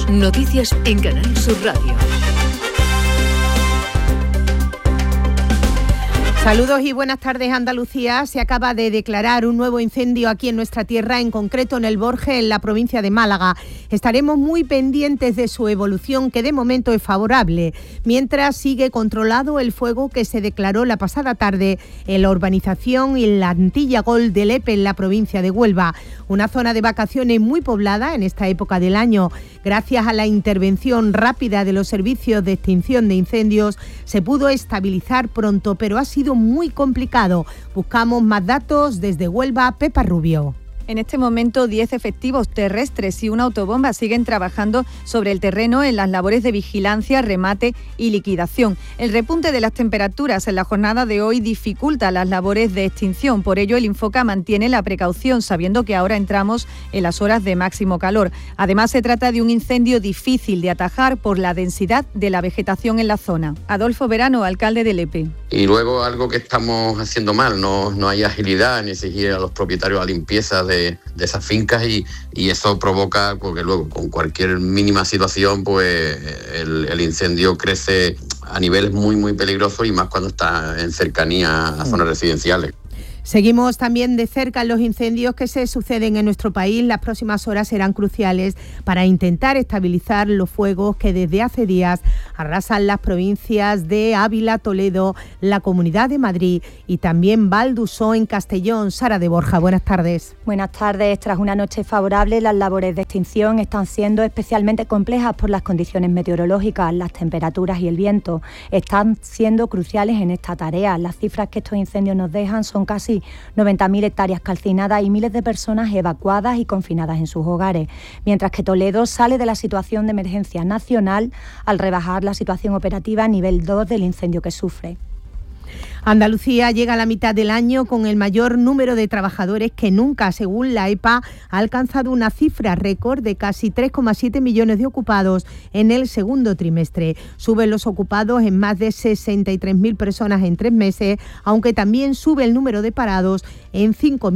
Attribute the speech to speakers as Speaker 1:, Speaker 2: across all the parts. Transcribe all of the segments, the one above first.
Speaker 1: Noticias en Canal Sur Radio.
Speaker 2: Saludos y buenas tardes. Andalucía. Se acaba de declarar un nuevo incendio aquí en nuestra tierra, en concreto en el Borges, en la provincia de Málaga. Estaremos muy pendientes de su evolución, que de momento es favorable, mientras sigue controlado el fuego que se declaró la pasada tarde en la urbanización y en la Antilla Gol de Lepe, en la provincia de Huelva. Una zona de vacaciones muy poblada en esta época del año. Gracias a la intervención rápida de los servicios de extinción de incendios, se pudo estabilizar pronto, pero ha sido muy complicado. Buscamos más datos desde Huelva. Pepa Rubio.
Speaker 3: En este momento, 10 efectivos terrestres y una autobomba siguen trabajando sobre el terreno en las labores de vigilancia, remate y liquidación. El repunte de las temperaturas en la jornada de hoy dificulta las labores de extinción. Por ello, el Infoca mantiene la precaución, sabiendo que ahora entramos en las horas de máximo calor. Además, se trata de un incendio difícil de atajar por la densidad de la vegetación en la zona. Adolfo Verano, alcalde de Lepe.
Speaker 4: Y luego algo que estamos haciendo mal, no hay agilidad en exigir a los propietarios la limpieza de esas fincas y eso provoca, porque luego con cualquier mínima situación pues el incendio crece a niveles muy peligrosos, y más cuando está en cercanía a zonas residenciales.
Speaker 2: Seguimos también de cerca los incendios que se suceden en nuestro país. Las próximas horas serán cruciales para intentar estabilizar los fuegos que desde hace días arrasan las provincias de Ávila, Toledo, la Comunidad de Madrid y también Valdusó en Castellón. Sara de Borja, buenas tardes.
Speaker 5: Buenas tardes. Tras una noche favorable, las labores de extinción están siendo especialmente complejas por las condiciones meteorológicas. Las temperaturas y el viento están siendo cruciales en esta tarea. Las cifras que estos incendios nos dejan son casi 90.000 hectáreas calcinadas y miles de personas evacuadas y confinadas en sus hogares, mientras que Toledo sale de la situación de emergencia nacional al rebajar la situación operativa a nivel 2 del incendio que sufre.
Speaker 2: Andalucía llega a la mitad del año con el mayor número de trabajadores que nunca. Según la EPA, ha alcanzado una cifra récord de casi 3,7 millones de ocupados en el segundo trimestre. Suben los ocupados en más de 63.000 personas en 3 meses, aunque también sube el número de parados en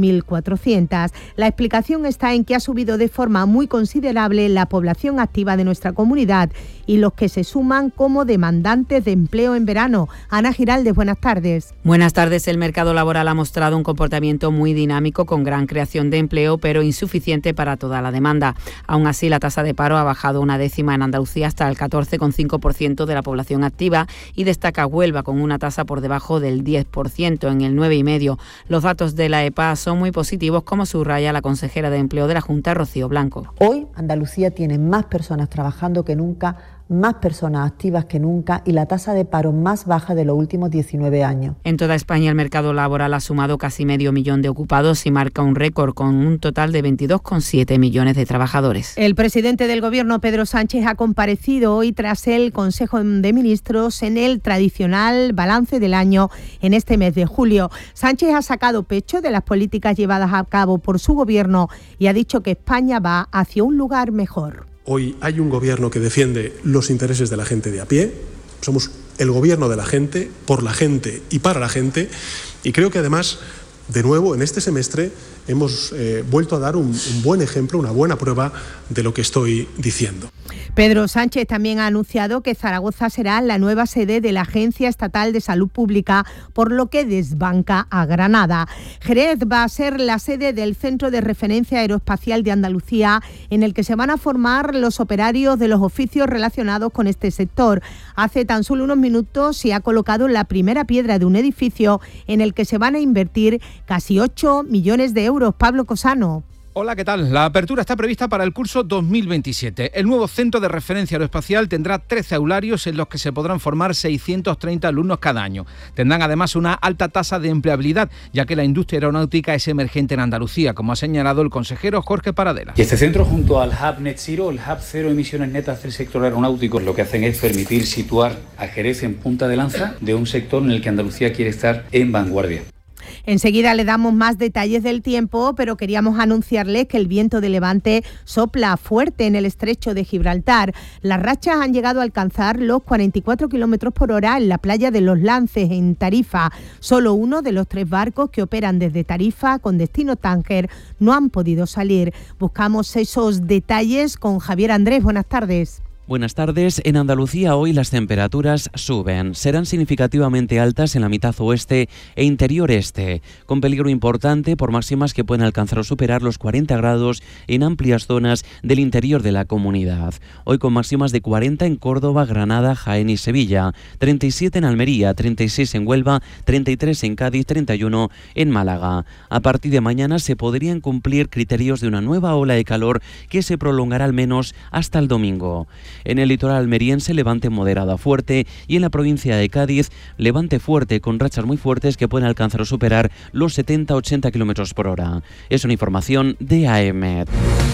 Speaker 2: 5.400. La explicación está en que ha subido de forma muy considerable la población activa de nuestra comunidad y los que se suman como demandantes de empleo en verano. Ana Giraldez, buenas tardes.
Speaker 6: Buenas tardes. El mercado laboral ha mostrado un comportamiento muy dinámico, con gran creación de empleo, pero insuficiente para toda la demanda. Aún así, la tasa de paro ha bajado una décima en Andalucía hasta el 14,5% de la población activa, y destaca Huelva con una tasa por debajo del 10%, en el 9,5%. Los datos de la EPA son muy positivos, como subraya la consejera de Empleo de la Junta, Rocío Blanco.
Speaker 7: Hoy Andalucía tiene más personas trabajando que nunca, más personas activas que nunca y la tasa de paro más baja de los últimos 19 años.
Speaker 6: En toda España el mercado laboral ha sumado casi 500.000 de ocupados y marca un récord con un total de 22,7 millones de trabajadores.
Speaker 2: El presidente del Gobierno, Pedro Sánchez, ha comparecido hoy tras el Consejo de Ministros en el tradicional balance del año en este mes de julio. Sánchez ha sacado pecho de las políticas llevadas a cabo por su Gobierno y ha dicho que España va hacia un lugar mejor.
Speaker 8: Hoy hay un gobierno que defiende los intereses de la gente de a pie. Somos el gobierno de la gente, por la gente y para la gente. Y creo que además, de nuevo, en este semestre hemos vuelto a dar un buen ejemplo, una buena prueba de lo que estoy diciendo.
Speaker 2: Pedro Sánchez también ha anunciado que Zaragoza será la nueva sede de la Agencia Estatal de Salud Pública, por lo que desbanca a Granada. Jerez va a ser la sede del Centro de Referencia Aeroespacial de Andalucía, en el que se van a formar los operarios de los oficios relacionados con este sector. Hace tan solo unos minutos se ha colocado la primera piedra de un edificio en el que se van a invertir casi 8 millones de euros. Pablo Cosano.
Speaker 9: Hola, ¿qué tal? La apertura está prevista para el curso 2027. El nuevo Centro de Referencia Aeroespacial tendrá 13 aularios en los que se podrán formar 630 alumnos cada año. Tendrán además una alta tasa de empleabilidad, ya que la industria aeronáutica es emergente en Andalucía, como ha señalado el consejero Jorge Paradela.
Speaker 10: Y este centro, junto al Hub Net Zero, el Hub Cero Emisiones Netas del sector aeronáutico, lo que hacen es permitir situar a Jerez en punta de lanza de un sector en el que Andalucía quiere estar en vanguardia.
Speaker 2: Enseguida le damos más detalles del tiempo, pero queríamos anunciarles que el viento de levante sopla fuerte en el estrecho de Gibraltar. Las rachas han llegado a alcanzar los 44 kilómetros por hora en la playa de Los Lances, en Tarifa. Solo uno de los 3 barcos que operan desde Tarifa con destino Tánger no han podido salir. Buscamos esos detalles con Javier Andrés. Buenas tardes.
Speaker 11: Buenas tardes. En Andalucía hoy las temperaturas suben. Serán significativamente altas en la mitad oeste e interior este, con peligro importante por máximas que pueden alcanzar o superar los 40 grados en amplias zonas del interior de la comunidad. Hoy con máximas de 40 en Córdoba, Granada, Jaén y Sevilla, 37 en Almería, 36 en Huelva, 33 en Cádiz, 31 en Málaga. A partir de mañana se podrían cumplir criterios de una nueva ola de calor que se prolongará al menos hasta el domingo. En el litoral almeriense, levante moderado a fuerte, y en la provincia de Cádiz, levante fuerte con rachas muy fuertes que pueden alcanzar o superar los 70-80 km por hora. Es una información de AEMET.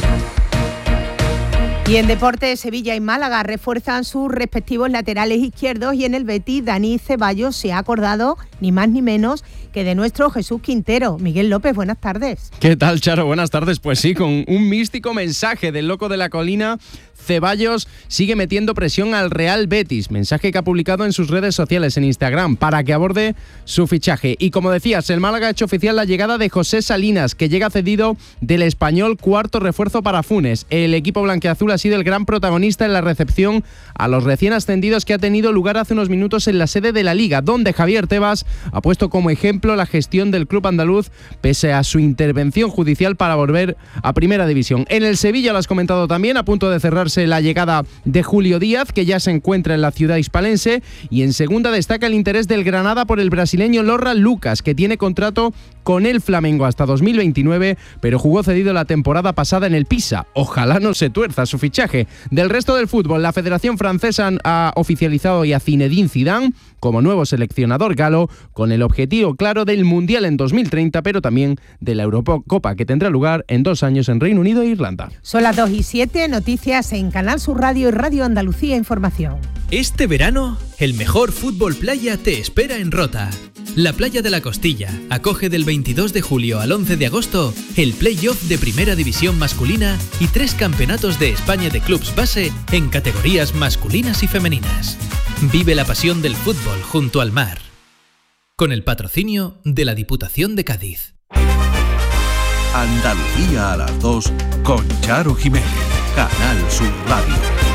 Speaker 2: Y en deportes, Sevilla y Málaga refuerzan sus respectivos laterales izquierdos, y en el Betis, Dani Ceballos se ha acordado ni más ni menos que de nuestro Jesús Quintero. Miguel López, buenas tardes.
Speaker 12: ¿Qué tal, Charo? Buenas tardes. Pues sí, con un místico mensaje del loco de la colina, Ceballos sigue metiendo presión al Real Betis, mensaje que ha publicado en sus redes sociales en Instagram para que aborde su fichaje. Y como decías, el Málaga ha hecho oficial la llegada de José Salinas, que llega cedido del Español, cuarto refuerzo para Funes. El equipo blanquiazul ha sido el gran protagonista en la recepción a los recién ascendidos que ha tenido lugar hace unos minutos en la sede de la Liga, donde Javier Tebas ha puesto como ejemplo la gestión del club andaluz pese a su intervención judicial para volver a Primera División. En el Sevilla, lo has comentado también, a punto de cerrarse la llegada de Julio Díaz, que ya se encuentra en la ciudad hispalense, y en segunda destaca el interés del Granada por el brasileño Lorra Lucas, que tiene contrato con el Flamengo hasta 2029, pero jugó cedido la temporada pasada en el Pisa. Ojalá no se tuerza su fichaje. Del resto del fútbol, la Federación Francesa ha oficializado ya a Zinedine Zidane como nuevo seleccionador galo, con el objetivo claro del Mundial en 2030, pero también de la Eurocopa, que tendrá lugar en 2 años en Reino Unido e Irlanda.
Speaker 2: Son las 2:07, noticias en Canal Sur Radio y Radio Andalucía Información.
Speaker 13: Este verano, el mejor fútbol playa te espera en Rota. La Playa de la Costilla acoge del 22 de julio al 11 de agosto el play-off de Primera División masculina y 3 campeonatos de España de clubs base en categorías masculinas y femeninas. Vive la pasión del fútbol junto al mar. Con el patrocinio de la Diputación de Cádiz.
Speaker 14: Andalucía a las 2 con Charo Jiménez. Canal Sur Radio.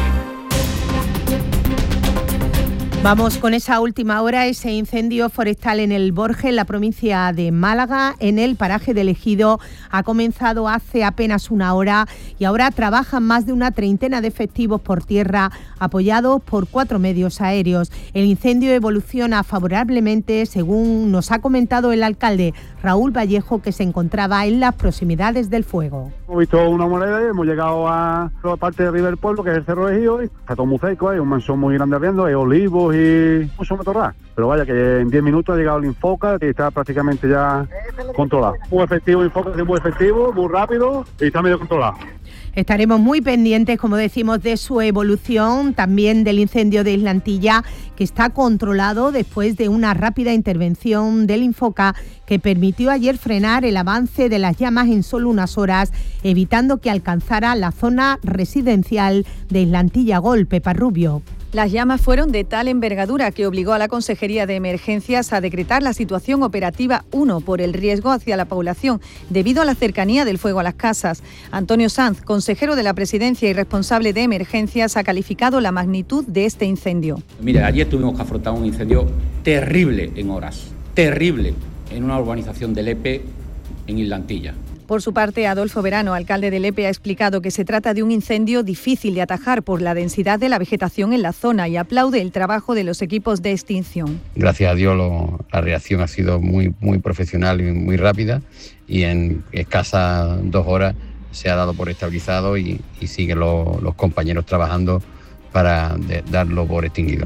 Speaker 2: Vamos con esa última hora, ese incendio forestal en el Borges, en la provincia de Málaga, en el paraje del Ejido. Ha comenzado hace apenas una hora y ahora trabajan más de una treintena de efectivos por tierra, apoyados por 4 medios aéreos. El incendio evoluciona favorablemente, según nos ha comentado el alcalde Raúl Vallejo, que se encontraba en las proximidades del fuego.
Speaker 15: Hemos visto una moneda y hemos llegado a la parte de arriba del pueblo, que es el Cerro de Ejido, y está todo muy seco, hay un manzón muy grande ardiendo, hay olivos y mucho matorral. Pero vaya, que en 10 minutos ha llegado el Infoca, que está prácticamente ya controlado. Muy efectivo, Infoca, muy efectivo, muy rápido y está medio controlado.
Speaker 2: Estaremos muy pendientes, como decimos, de su evolución, también del incendio de Islantilla, que está controlado después de una rápida intervención del Infoca que permitió ayer frenar el avance de las llamas en solo unas horas, evitando que alcanzara la zona residencial de Islantilla Gol. Pepa Rubio.
Speaker 3: Las llamas fueron de tal envergadura que obligó a la Consejería de Emergencias a decretar la situación operativa 1 por el riesgo hacia la población, debido a la cercanía del fuego a las casas. Antonio Sanz, consejero de la Presidencia y responsable de Emergencias, ha calificado la magnitud de este incendio.
Speaker 16: Mira, ayer tuvimos que afrontar un incendio terrible en horas, terrible, en una urbanización de Lepe, en Islantilla.
Speaker 3: Por su parte, Adolfo Verano, alcalde de Lepe, ha explicado que se trata de un incendio difícil de atajar por la densidad de la vegetación en la zona y aplaude el trabajo de los equipos de extinción.
Speaker 4: Gracias a Dios la reacción ha sido muy profesional y muy rápida, y en escasas 2 horas se ha dado por estabilizado y siguen los compañeros trabajando para darlo por extinguido.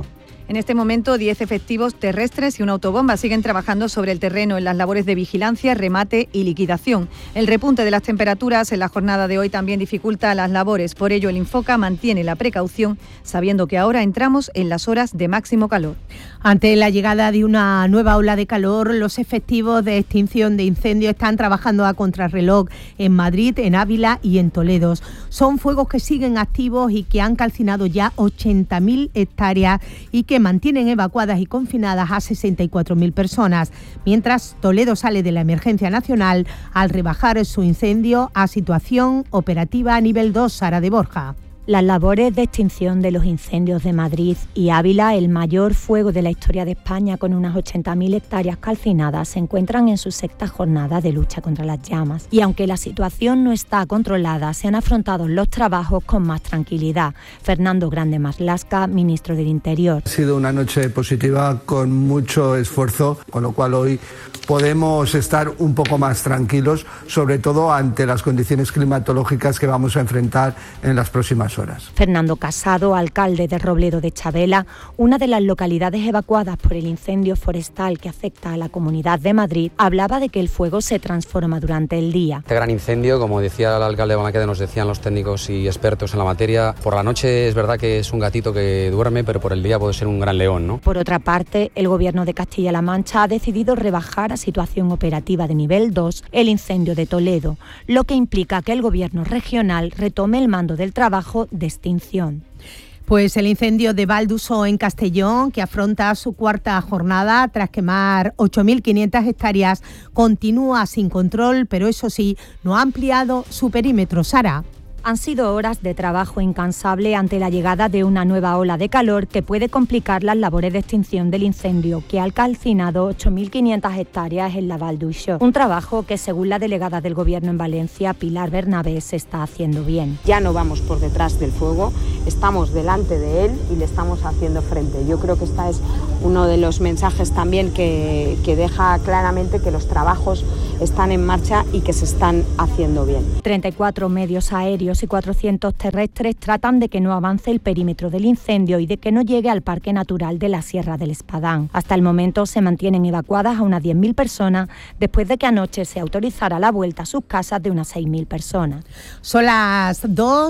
Speaker 3: En este momento, 10 efectivos terrestres y una autobomba siguen trabajando sobre el terreno en las labores de vigilancia, remate y liquidación. El repunte de las temperaturas en la jornada de hoy también dificulta las labores. Por ello, el Infoca mantiene la precaución, sabiendo que ahora entramos en las horas de máximo calor.
Speaker 2: Ante la llegada de una nueva ola de calor, los efectivos de extinción de incendios están trabajando a contrarreloj en Madrid, en Ávila y en Toledo. Son fuegos que siguen activos y que han calcinado ya 80.000 hectáreas y que mantienen evacuadas y confinadas a 64.000 personas, mientras Toledo sale de la emergencia nacional al rebajar su incendio a situación operativa a nivel 2, Sara de Borja.
Speaker 5: Las labores de extinción de los incendios de Madrid y Ávila, el mayor fuego de la historia de España con unas 80.000 hectáreas calcinadas, se encuentran en su sexta jornada de lucha contra las llamas. Y aunque la situación no está controlada, se han afrontado los trabajos con más tranquilidad. Fernando Grande Marlaska, ministro del Interior.
Speaker 17: Ha sido una noche positiva con mucho esfuerzo, con lo cual hoy podemos estar un poco más tranquilos, sobre todo ante las condiciones climatológicas que vamos a enfrentar en las próximas horas.
Speaker 5: Fernando Casado, alcalde de Robledo de Chabela, una de las localidades evacuadas por el incendio forestal que afecta a la Comunidad de Madrid, hablaba de que el fuego se transforma durante el día.
Speaker 18: Este gran incendio, como decía el alcalde de Balaqueda, nos decían los técnicos y expertos en la materia, por la noche es verdad que es un gatito que duerme, pero por el día puede ser un gran león, ¿no?
Speaker 5: Por otra parte, el Gobierno de Castilla-La Mancha ha decidido rebajar a situación operativa de nivel 2 el incendio de Toledo, lo que implica que el Gobierno regional retome el mando del trabajo de extinción.
Speaker 2: Pues el incendio de Valduso en Castellón, que afronta su cuarta jornada tras quemar 8.500 hectáreas, continúa sin control, pero eso sí, no ha ampliado su perímetro. Sara.
Speaker 5: Han sido horas de trabajo incansable ante la llegada de una nueva ola de calor que puede complicar las labores de extinción del incendio, que ha calcinado 8.500 hectáreas en la Val d'Uixó. Un trabajo que, según la delegada del Gobierno en Valencia, Pilar Bernabé, se está haciendo bien.
Speaker 19: Ya no vamos por detrás del fuego, estamos delante de él y le estamos haciendo frente. Yo creo que este es uno de los mensajes también que deja claramente que los trabajos están en marcha y que se están haciendo bien.
Speaker 5: 34 medios aéreos y 400 terrestres tratan de que no avance el perímetro del incendio y de que no llegue al Parque Natural de la Sierra del Espadán. Hasta el momento se mantienen evacuadas a unas 10.000 personas después de que anoche se autorizara la vuelta a sus casas de unas 6.000 personas.
Speaker 2: Son las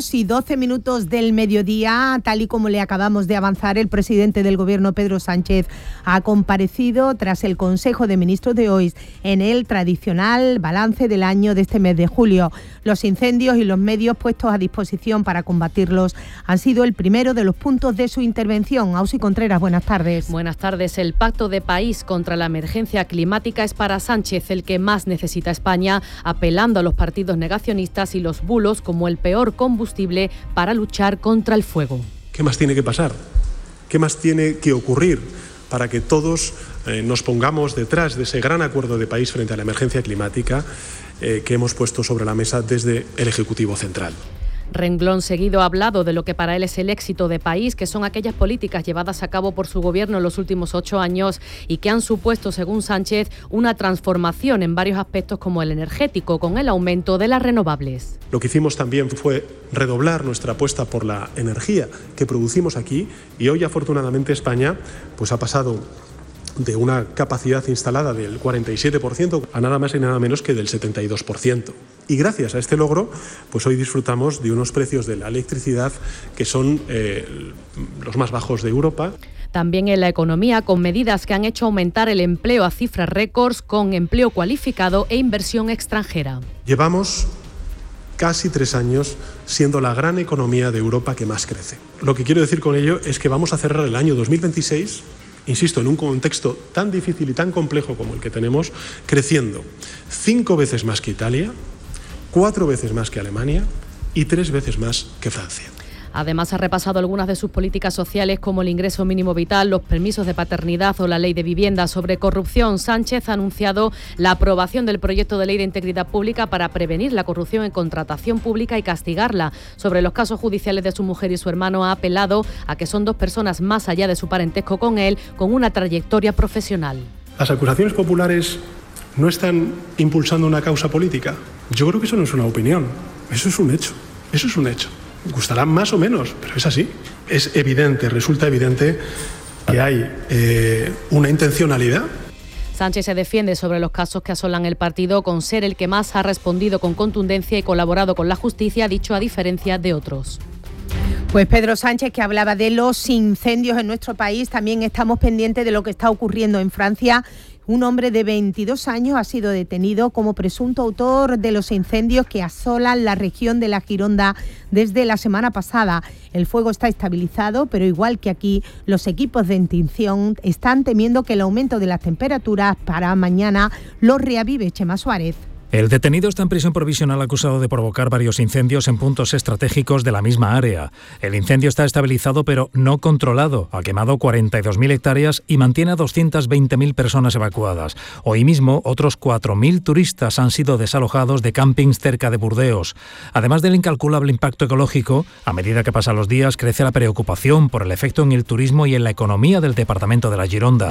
Speaker 2: 2:12 del mediodía. Tal y como le acabamos de avanzar, el presidente del Gobierno, Pedro Sánchez, ha comparecido tras el Consejo de Ministros de hoy en el tradicional balance del año de este mes de julio. Los incendios y los medios puestos a disposición para combatirlos han sido el primero de los puntos de su intervención. Ausi Contreras, buenas tardes.
Speaker 20: Buenas tardes. El pacto de país contra la emergencia climática es para Sánchez el que más necesita España, apelando a los partidos negacionistas y los bulos como el peor combustible para luchar contra el fuego.
Speaker 8: ¿Qué más tiene que pasar? ¿Qué más tiene que ocurrir para que todos nos pongamos detrás de ese gran acuerdo de país frente a la emergencia climática que hemos puesto sobre la mesa desde el Ejecutivo Central?
Speaker 20: Renglón seguido ha hablado de lo que para él es el éxito de país, que son aquellas políticas llevadas a cabo por su gobierno en los últimos 8 años y que han supuesto, según Sánchez, una transformación en varios aspectos como el energético, con el aumento de las renovables.
Speaker 8: Lo que hicimos también fue redoblar nuestra apuesta por la energía que producimos aquí y hoy, afortunadamente, España pues ha pasado de una capacidad instalada del 47% a nada más y nada menos que del 72%. Y gracias a este logro, pues hoy disfrutamos de unos precios de la electricidad que son los más bajos de Europa.
Speaker 20: También en la economía, con medidas que han hecho aumentar el empleo a cifras récords, con empleo cualificado e inversión extranjera.
Speaker 8: Llevamos casi 3 años siendo la gran economía de Europa que más crece. Lo que quiero decir con ello es que vamos a cerrar el año 2026, insisto, en un contexto tan difícil y tan complejo como el que tenemos, creciendo 5 veces más que Italia, 4 veces más que Alemania y 3 veces más que Francia.
Speaker 20: Además, ha repasado algunas de sus políticas sociales como el ingreso mínimo vital, los permisos de paternidad o la ley de vivienda. Sobre corrupción, Sánchez ha anunciado la aprobación del proyecto de ley de integridad pública para prevenir la corrupción en contratación pública y castigarla. Sobre los casos judiciales de su mujer y su hermano, ha apelado a que son 2 personas más allá de su parentesco con él, con una trayectoria profesional.
Speaker 8: Las acusaciones populares no están impulsando una causa política. Yo creo que eso no es una opinión, eso es un hecho. Eso es un hecho. Gustará más o menos, pero es así. Es evidente, resulta evidente Que hay una intencionalidad.
Speaker 20: Sánchez se defiende sobre los casos que asolan el partido con ser el que más ha respondido con contundencia y colaborado con la justicia, dicho a diferencia de otros.
Speaker 2: Pues Pedro Sánchez, que hablaba de los incendios en nuestro país, también estamos pendientes de lo que está ocurriendo en Francia. Un hombre de 22 años ha sido detenido como presunto autor de los incendios que asolan la región de la Gironda desde la semana pasada. El fuego está estabilizado, pero igual que aquí, los equipos de extinción están temiendo que el aumento de las temperaturas para mañana lo reavive. Chema Suárez.
Speaker 21: El detenido está en prisión provisional acusado de provocar varios incendios en puntos estratégicos de la misma área. El incendio está estabilizado pero no controlado. Ha quemado 42.000 hectáreas y mantiene a 220.000 personas evacuadas. Hoy mismo, otros 4.000 turistas han sido desalojados de campings cerca de Burdeos. Además del incalculable impacto ecológico, a medida que pasan los días, crece la preocupación por el efecto en el turismo y en la economía del departamento de la Gironda.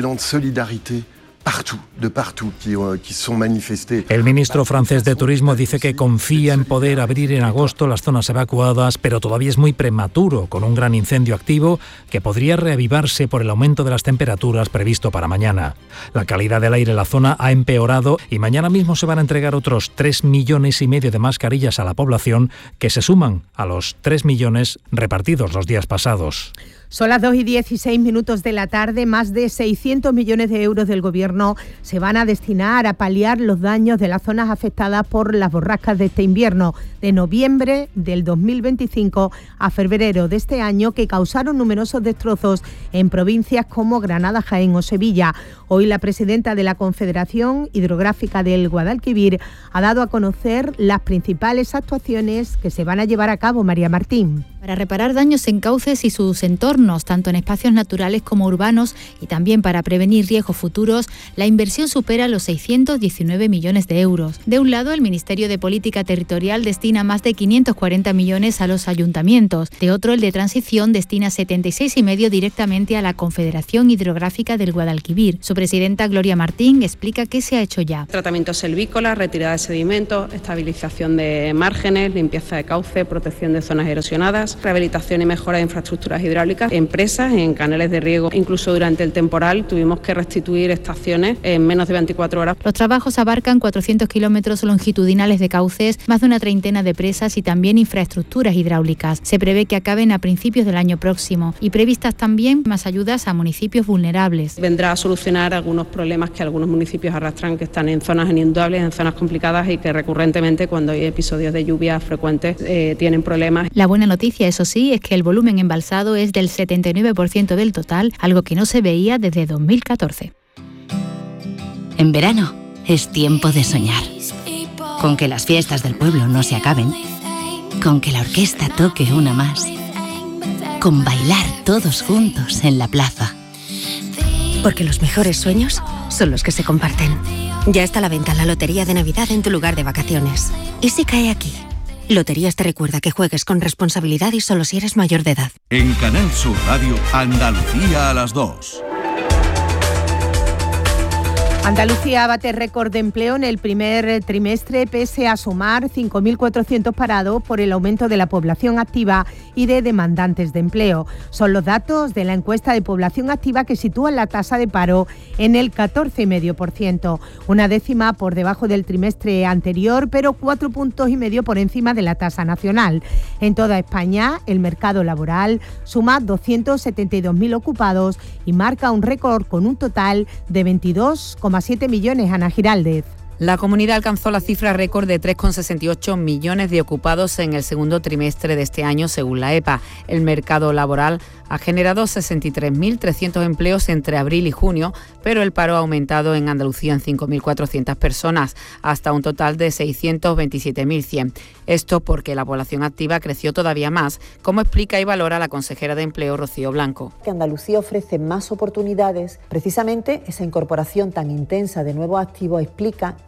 Speaker 21: El ministro francés de Turismo dice que confía en poder abrir en agosto las zonas evacuadas, pero todavía es muy prematuro, con un gran incendio activo que podría reavivarse por el aumento de las temperaturas previsto para mañana. La calidad del aire en la zona ha empeorado y mañana mismo se van a entregar otros 3,5 millones de mascarillas a la población, que se suman a los 3 millones repartidos los días pasados.
Speaker 2: Son las 2:16 de la tarde. Más de 600 millones de euros del Gobierno se van a destinar a paliar los daños de las zonas afectadas por las borrascas de este invierno, de noviembre del 2025 a febrero de este año, que causaron numerosos destrozos en provincias como Granada, Jaén o Sevilla. Hoy la presidenta de la Confederación Hidrográfica del Guadalquivir ha dado a conocer las principales actuaciones que se van a llevar a cabo. María Martín.
Speaker 22: Para reparar daños en cauces y sus entornos, tanto en espacios naturales como urbanos, y también para prevenir riesgos futuros, la inversión supera los 619 millones de euros. De un lado, el Ministerio de Política Territorial destina más de 540 millones a los ayuntamientos. De otro, el de Transición destina 76,5 directamente a la Confederación Hidrográfica del Guadalquivir. Su presidenta, Gloria Martín, explica qué se ha hecho ya.
Speaker 23: Tratamiento selvícola, retirada de sedimentos, estabilización de márgenes, limpieza de cauce, protección de zonas erosionadas, rehabilitación y mejora de infraestructuras hidráulicas, empresas en canales de riego. Incluso durante el temporal tuvimos que restituir estaciones en menos de 24 horas.
Speaker 22: Los trabajos abarcan 400 kilómetros longitudinales de cauces, más de una treintena de presas y también infraestructuras hidráulicas. Se prevé que acaben a principios del año próximo y previstas también más ayudas a municipios vulnerables.
Speaker 23: Vendrá a solucionar algunos problemas que algunos municipios arrastran, que están en zonas inundables, en zonas complicadas y que recurrentemente, cuando hay episodios de lluvia frecuentes, tienen problemas.
Speaker 22: La buena noticia, eso sí, es que el volumen embalsado es del 79% del total, algo que no se veía desde 2014.
Speaker 24: En verano es tiempo de soñar. Con que las fiestas del pueblo no se acaben. Con que la orquesta toque una más. Con bailar todos juntos en la plaza.
Speaker 25: Porque los mejores sueños son los que se comparten. Ya está a la venta la Lotería de Navidad en tu lugar de vacaciones. ¿Y si cae aquí? Loterías te recuerda que juegues con responsabilidad y solo si eres mayor de edad.
Speaker 14: En Canal Sur Radio, Andalucía a las 2.
Speaker 2: Andalucía bate récord de empleo en el primer trimestre, pese a sumar 5.400 parados por el aumento de la población activa y de demandantes de empleo. Son los datos de la encuesta de población activa que sitúan la tasa de paro en el 14,5%, una décima por debajo del trimestre anterior, pero 4,5 puntos por encima de la tasa nacional. En toda España, el mercado laboral suma 272.000 ocupados y marca un récord con un total de 22,7 millones. Ana Giraldez.
Speaker 6: La comunidad alcanzó la cifra récord de 3,68 millones de ocupados en el segundo trimestre de este año, según la EPA. El mercado laboral ha generado 63.300 empleos entre abril y junio, pero el paro ha aumentado en Andalucía en 5.400 personas, hasta un total de 627.100. Esto porque la población activa creció todavía más, como explica y valora la consejera de Empleo, Rocío Blanco.
Speaker 7: Que Andalucía ofrece más oportunidades. Precisamente esa incorporación tan intensa de nuevos activos explica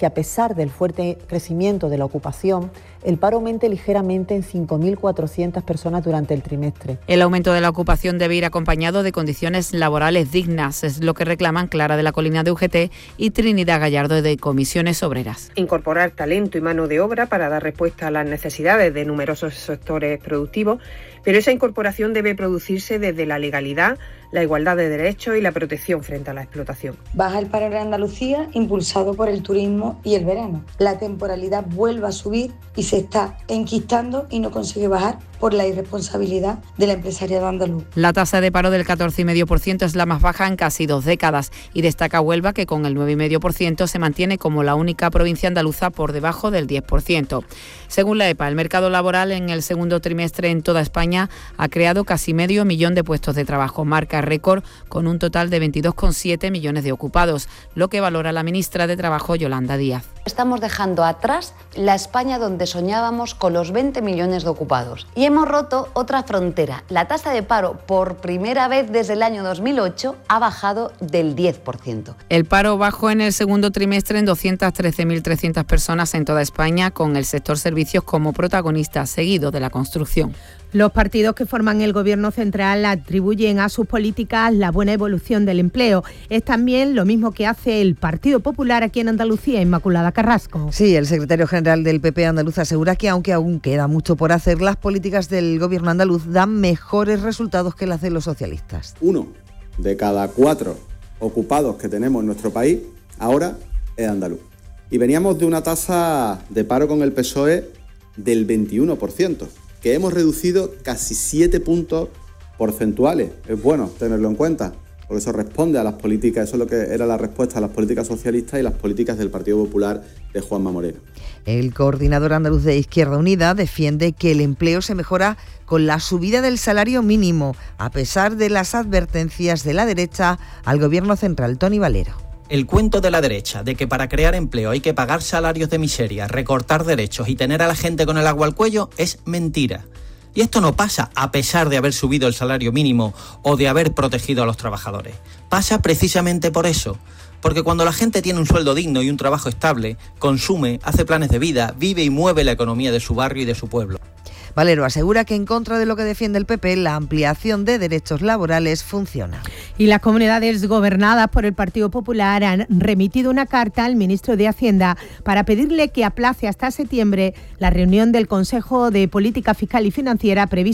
Speaker 7: que a pesar del fuerte crecimiento de la ocupación, el paro aumente ligeramente en 5.400 personas durante el trimestre.
Speaker 6: El aumento de la ocupación debe ir acompañado de condiciones laborales dignas, es lo que reclaman Clara de la Colina de UGT y Trinidad Gallardo de Comisiones Obreras.
Speaker 1: Incorporar talento y mano de obra para dar respuesta a las necesidades de numerosos sectores productivos, pero esa incorporación debe producirse desde la legalidad, la igualdad de derechos y la protección frente a la explotación.
Speaker 9: Baja el paro en Andalucía, impulsado por el turismo y el verano. La temporalidad vuelve a subir y se está enquistando y no consigue bajar por la irresponsabilidad del empresariado andaluz.
Speaker 6: La tasa de paro del 14,5% es la más baja en casi 2 décadas y destaca Huelva, que con el 9,5% se mantiene como la única provincia andaluza por debajo del 10%. Según la EPA, el mercado laboral en el segundo trimestre en toda España ha creado casi 500,000 de puestos de trabajo, marca récord con un total de 22,7 millones de ocupados, lo que valora la ministra de Trabajo, Yolanda Díaz.
Speaker 10: Estamos dejando atrás la España donde soñábamos con los 20 millones de ocupados. Y hemos roto otra frontera. La tasa de paro, por primera vez desde el año 2008, ha bajado del 10%.
Speaker 6: El paro bajó en el segundo trimestre en 213.300 personas en toda España, con el sector servicios como protagonista, seguido de la construcción.
Speaker 2: Los partidos que forman el Gobierno central atribuyen a sus políticas la buena evolución del empleo. Es también lo mismo que hace el Partido Popular aquí en Andalucía, Inmaculada Carrasco.
Speaker 11: Sí, el secretario general del PP andaluz asegura que aunque aún queda mucho por hacer, las políticas del Gobierno andaluz dan mejores resultados que las de los socialistas.
Speaker 12: 1 de cada 4 ocupados que tenemos en nuestro país ahora es andaluz. Y veníamos de una tasa de paro con el PSOE del 21%. Que hemos reducido casi 7 puntos porcentuales. Es bueno tenerlo en cuenta, porque eso responde a las políticas, eso es lo que era la respuesta a las políticas socialistas y las políticas del Partido Popular de Juanma Moreno.
Speaker 11: El coordinador andaluz de Izquierda Unida defiende que el empleo se mejora con la subida del salario mínimo, a pesar de las advertencias de la derecha al Gobierno central. Toni Valero.
Speaker 26: El cuento de la derecha de que para crear empleo hay que pagar salarios de miseria, recortar derechos y tener a la gente con el agua al cuello es mentira. Y esto no pasa a pesar de haber subido el salario mínimo o de haber protegido a los trabajadores. Pasa precisamente por eso. Porque cuando la gente tiene un sueldo digno y un trabajo estable, consume, hace planes de vida, vive y mueve la economía de su barrio y de su pueblo.
Speaker 11: Valero asegura que en contra de lo que defiende el PP, la ampliación de derechos laborales funciona.
Speaker 2: Y las comunidades gobernadas por el Partido Popular han remitido una carta al ministro de Hacienda para pedirle que aplace hasta septiembre la reunión del Consejo de Política Fiscal y Financiera prevista